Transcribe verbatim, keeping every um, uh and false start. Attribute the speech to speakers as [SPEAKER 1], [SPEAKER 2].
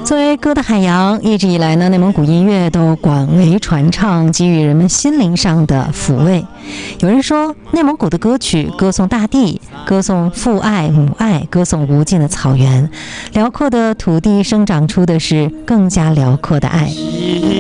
[SPEAKER 1] 作为歌的海洋，一直以来呢，内蒙古音乐都广为传唱，给予人们心灵上的抚慰。有人说，内蒙古的歌曲歌颂大地，歌颂父爱母爱，歌颂无尽的草原，辽阔的土地生长出的是更加辽阔的爱。